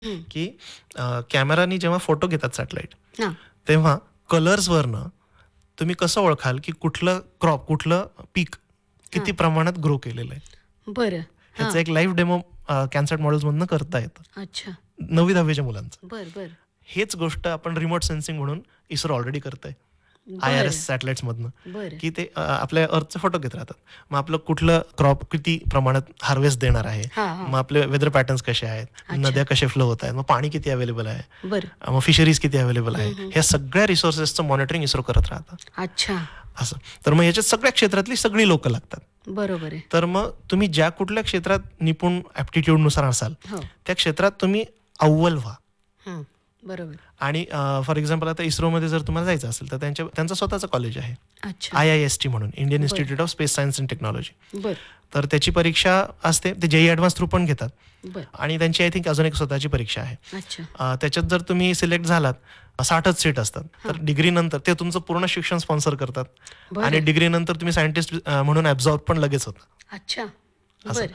हं. की कॅमेरानी जेव्हा फोटो घेतात सॅटेलाइट, हां. तेव्हा कलर्सवरनं तुम्ही कसं ओळखाल की कुठलं क्रॉप, कुठलं पीक किती हां. प्रमाणात ग्रो केलेलं आहे. बरं. ह्याचं हां. एक लाईव्ह डेमो कॅनसॅट मॉडेल्समधनं करता येतं. अच्छा. 9वी-10वीच्या मुलांचं. बरं, बरं. हेच गोष्ट आपण रिमोट सेन्सिंग म्हणून इस्रो ऑलरेडी करतंय. IRS बरं, सॅटेलाइट्समधनं, बरं. की ते आपल्या अर्थचे फोटो घेत राहतात. मग आपलं कुठलं क्रॉप किती प्रमाणात हार्वेस्ट देणार आहे. हां, हां. मग आपले वेदर पॅटर्न्स कसे आहेत, अच्छा. नद्या कसे फ्लो होत आहेत, मग पाणी किती अवेलेबल आहे, बरं. मग फिशरीज किती अवेलेबल आहे. हं, हं. ह्या सगळ्या रिसोर्सेसचं मॉनिटरिंग इस्रो करत राहतं. अच्छा. असं. तर मग ह्याच्यात सगळ्या क्षेत्रातली सगळी लोकं लागतात. बरोबर आहे. तर मग तुम्ही ज्या कुठल्या क्षेत्रात निपुण ॲप्टिट्यूडनुसार असाल, हो. त्या क्षेत्रात तुम्ही अव्वल व्हा. हं. बरोबर. आणि फॉर एक्झाम्पल आता इस्रोमध्ये जर तुम्हाला जायचं असेल तर त्यांचं स्वतःचं कॉलेज आहे. अच्छा. IIST म्हणून, इंडियन बरं. Institute of space science and technology. बरं, तर त्याची परीक्षा असते, ते JEE ॲडव्हान्स थ्रू पण घेतात. बरं. आणि त्यांची आय थिंक अजून एक स्वतःची परीक्षा आहे. अच्छा. त्याच्यात जर तुम्ही सिलेक्ट झालात, 60च सीट असतात. तर हां. डिग्रीनंतर ते तुमचं पूर्ण शिक्षण स्पॉन्सर करतात. बरं. आणि डिग्रीनंतर तुम्ही सायंटिस्ट म्हणून ॲब्झॉर्ब पण लगेच होता. अच्छा. असं. बरं.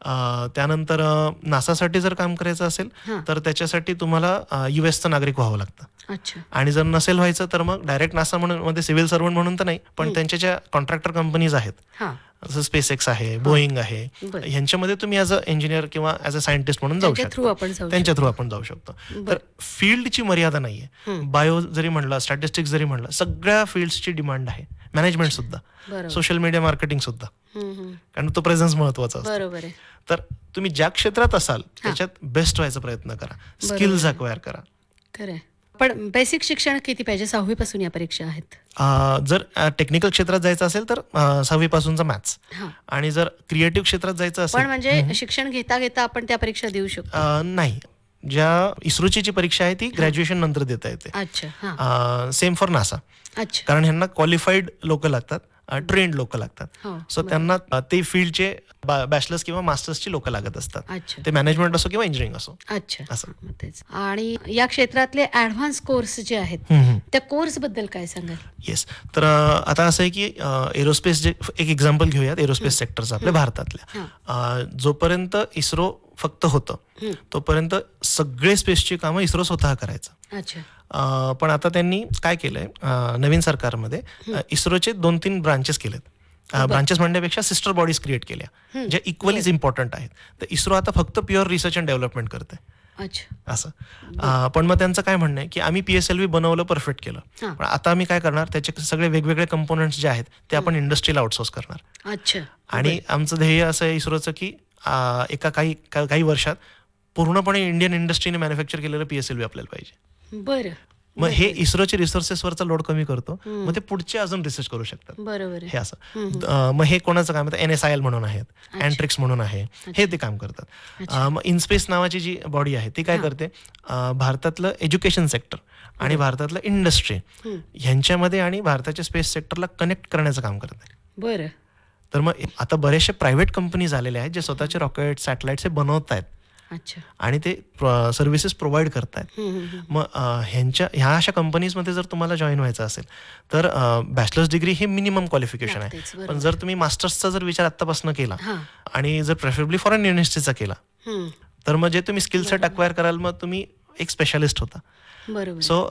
त्यानंतर नासासाठी जर काम करायचं असेल हां. तर त्याच्यासाठी तुम्हाला USचं नागरिक व्हावं लागतं. अच्छा. आणि जर नसेल व्हायचं तर मग डायरेक्ट नासा म्हणून मध्ये सिव्हिल सर्वंट म्हणून तर नाही, पण हं. त्यांच्या ज्या कॉन्ट्रॅक्टर कंपनीज आहेत, हां. जसं SpaceX आहे, हां. बोईंग आहे, बरं. ह्यांच्यामध्ये तुम्ही ॲज अ इंजिनियर किंवा ॲज अ सायंटिस्ट म्हणून जाऊ त्यांच्या थ्रू शकता. आपण जाऊ त्यांच्या थ्रू शकतो. आपण जाऊ शकतो. तर बरं. फील्डची मर्यादा नाहीये. हं. बायो जरी म्हणलं, स्टॅटिस्टिक्स जरी म्हणलं, सगळ्या फील्ड्सची डिमांड आहे. मॅनेजमेंट सुद्धा, बरोबर. सोशल मीडिया मार्केटिंग सुद्धा, हं, हं. कारण तो प्रेझेन्स महत्वाचा असतो. बरोबर आहे. तर तुम्ही ज्या क्षेत्रात असाल हां. त्याच्यात बेस्ट व्हायचा प्रयत्न करा, बरोबर स्किल्स आहे. अक्वायर करा. खरं आहे. पण बेसिक शिक्षण किती पाहिजे? 6वी पासून या परीक्षा आहेत. जर टेक्निकल क्षेत्रात जायचं असेल तर 6वी पासूनचा मॅथ्स. हां. आणि जर क्रिएटिव्ह क्षेत्रात जायचं पण असेल, म्हणजे शिक्षण घेता घेता आपण त्या परीक्षा देऊ शकतो. नाही. ज्या इस्रोची जी परीक्षा आहे ती ग्रॅज्युएशन नंतर देता येते. अच्छा. हां. Same for NASA. अच्छा. कारण ह्यांना क्वालिफाईड लोक लागतात, ट्रेंड लोक लागतात. हो. सो बरोबर. त्यांना ते फील्डचे बॅचलर्स किंवा मास्टर्सची लोक लागत असतात. अच्छा. ते मॅनेजमेंट असो किंवा इंजिनिअरिंग असो. अच्छा. असं. मग तेच. आणि या क्षेत्रातले ॲडव्हान्स कोर्स जे आहेत, त्या कोर्सबद्दल काय सांगाल? येस. तर आता असं आहे की एरोस्पेस, जे एक एक्झाम्पल घेऊयात एरोस्पेस सेक्टरचं आपल्या भारतातल्या. जोपर्यंत इस्रो फक्त होतं, हं. तोपर्यंत सगळे स्पेसची कामं इस्रो स्वतः करायचं. अच्छा. पण आता त्यांनी काय केलंय, नवीन सरकारमध्ये इस्रोचे 2-3 ब्रांचेस केलेत. ब्रांचेस म्हणण्यापेक्षा सिस्टर बॉडीज क्रिएट केल्या, ज्या इक्वलीच इम्पॉर्टंट आहेत. तर इस्रो आता फक्त प्युअर रिसर्च अँड डेव्हलपमेंट करते. अच्छा. असं. पण मग त्यांचं काय म्हणणं आहे की आम्ही PSLV बनवलं, परफेक्ट केलं, हां. पण आता आम्ही काय करणार, त्याचे सगळे वेगवेगळे कंपोनंट्स जे आहेत ते आपण इंडस्ट्रीला आउटसोर्स करणार. अच्छा. आणि आमचं ध्येय असं आहे इस्रोचं की एका काही वर्षात पूर्णपणे इंडियन इंडस्ट्रीने मॅन्युफॅक्चर केलेलं PSLV आपल्याला पाहिजे. बरं. मग हे इस्रोचे रिसोर्सेसवरचा लोड कमी करतो, मग ते पुढचे अजून रिसर्च करू शकतात. बरोबर आहे. हे असं. मग हे कोणाचं काम आहे, NSIL म्हणून आहेत, अँट्रिक्स म्हणून आहे, हे ते काम करतात. मग इनस्पेस नावाची जी बॉडी आहे ती काय करते, भारतातलं एज्युकेशन सेक्टर आणि भारतातलं इंडस्ट्री ह्यांच्यामध्ये आणि भारताच्या स्पेस सेक्टरला कनेक्ट करण्याचं काम करते. बरं. तर मग आता बरेचसे प्रायव्हेट कंपनीज आलेले आहेत जे स्वतःचे रॉकेट, सॅटेलाइट्स हे बनवत आहेत अच्छा. आणि ते सर्व्हिसेस प्रोव्हाइड करतायत. मग ह्या अशा कंपनीजमध्ये जर तुम्हाला जॉईन व्हायचं असेल तर बॅचलर्स डिग्री हे मिनिमम क्वालिफिकेशन आहे. लागतेच. पण बरोबर. जर तुम्ही मास्टर्सचा जर विचार आत्तापासून केला हां. आणि जर प्रेफरेबली फॉरेन युनिव्हर्सिटीचा केला, हं. तर मग जे तुम्ही स्किल सेट अक्वायर कराल, मग तुम्ही एक स्पेशालिस्ट होता. बरोबर. सो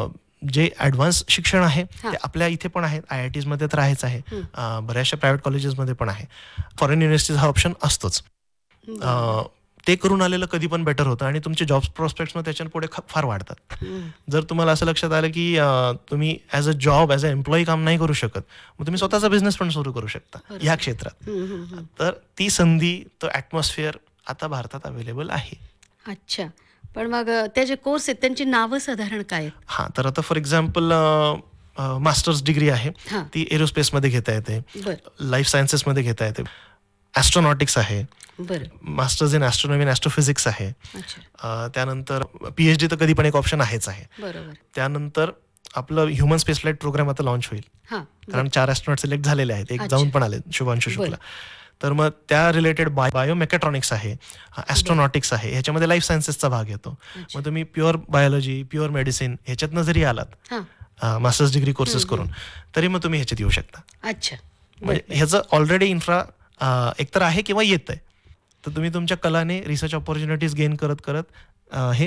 जे ॲडव्हान्स शिक्षण आहे हां. ते आपल्या इथे पण आहेत, IITsमध्ये तर आहेच आहे, बऱ्याचशा प्रायव्हेट कॉलेजेसमध्ये पण आहे. फॉरेन युनिव्हर्सिटीज हा ऑप्शन असतोच. ते करून आलेलं कधी पण बेटर होतं आणि तुमचे जॉब प्रोस्पेक्ट्स मग त्याच्या पुढे फार वाढतात. जर तुम्हाला असं लक्षात आलं की तुम्ही as a job, as a employee काम नाही करू शकत, मग तुम्ही स्वतःचा बिझनेस पण सुरू करू शकता ह्या क्षेत्रात. तर ती संधी, तो ॲटमॉस्फिअर आता भारतात अवेलेबल आहे. अच्छा. पण मग ते जे कोर्स आहेत त्यांची नावं साधारण काय आहेत? हां, तर आता फॉर एक्झाम्पल मास्टर्स डिग्री आहे, हां. ती एरोस्पेसमध्ये घेता येते, बरं. लाईफ सायन्सेसमध्ये घेता येते, ॲस्ट्रॉनॉटिक्स आहे, बरं. Masters in astronomy and astrophysics आहे. अच्छा. त्यानंतर PhD तर कधी पण एक ऑप्शन आहेच आहे. बरोबर. त्यानंतर आपलं ह्युमन स्पेस फ्लाईट प्रोग्राम आता लॉन्च होईल, हां. कारण 4 ॲस्ट्रॉनॉट सिलेक्ट झालेले आहेत, एक अच्छा. जाऊन पण आले, शुभांशु शुक्ला. तर मग त्या रिलेटेड बायोमेकॅट्रॉनिक्स आहे, ॲस्ट्रॉनॉटिक्स आहे, ह्याच्यामध्ये लाईफ सायन्सेसचा भाग येतो. मग तुम्ही प्युअर बायोलॉजी, प्युअर मेडिसिन ह्याच्यातनं जरी आलात मास्टर्स डिग्री कोर्सेस करून, तरी मग तुम्ही ह्याच्यात येऊ शकता. अच्छा. म्हणजे ह्याचं ऑलरेडी इन्फ्रा एकतर आहे किंवा येत आहे. तर तुम्ही तुमच्या कलाने रिसर्च ऑपॉर्च्युनिटीज गेन करत करत हे